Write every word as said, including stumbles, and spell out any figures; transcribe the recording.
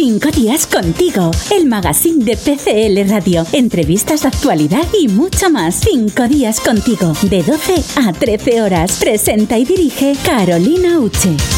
Cinco días contigo, el magazine de P C L Radio. Entrevistas de actualidad y mucho más. Cinco días contigo, de doce a trece horas. Presenta y dirige Carolina Uche.